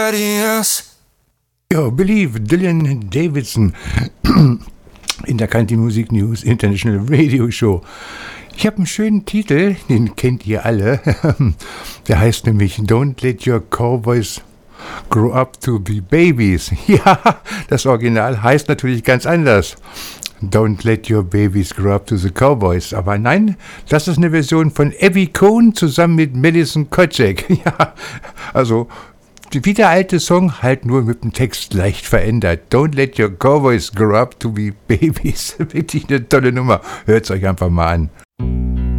Ja, Believe, Dylan Davidson in der Country Music News International Radio Show. Ich habe einen schönen Titel, den kennt ihr alle. Der heißt nämlich Don't Let Your Cowboys Grow Up to Be Babies. Ja, das Original heißt natürlich ganz anders. Don't let your babies grow up to the Cowboys. Aber nein, das ist eine Version von Abby Cohn zusammen mit Madison Kocek. Ja, also wie der alte Song, halt nur mit dem Text leicht verändert. Don't let your cowboys grow up to be babies. Wirklich eine tolle Nummer. Hört's euch einfach mal an.